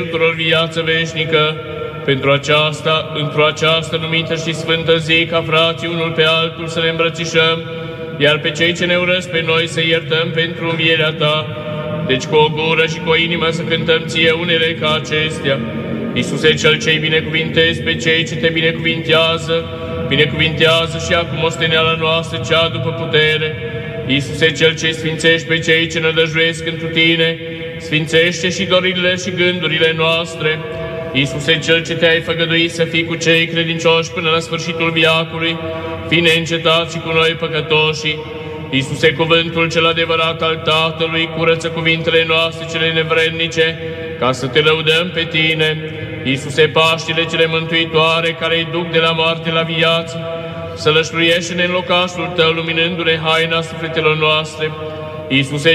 tuturor viață veșnică, într-o această numită și sfântă zi, ca frații unul pe altul să ne îmbrățișăm, iar pe cei ce ne urăsc pe noi să iertăm pentru învierea Ta. Deci cu o gură și cu o inimă să cântăm Ție unele ca acestea. Iisuse, Cel ce-i binecuvintezi pe cei ce Te binecuvintează, binecuvintează și acum osteneala noastră cea după putere. Iisuse, Cel ce-i sfințești pe cei ce nădăjduiesc întru Tine, sfințește și dorile și gândurile noastre. Iisuse, Cel ce Te-ai făgăduit să fii cu cei credincioși până la sfârșitul viacului, fii neîncetat și cu noi păcătoșii. Iisuse, cuvântul cel adevărat al Tatălui, curăță cuvintele noastre cele nevrednice, ca să Te lăudăm pe Tine. Iisuse, Paștile cele mântuitoare, care îi duc de la moarte la viață, să lășluiește-ne în locașul Tău, luminându-ne haina sufletelor noastre. Iisuse,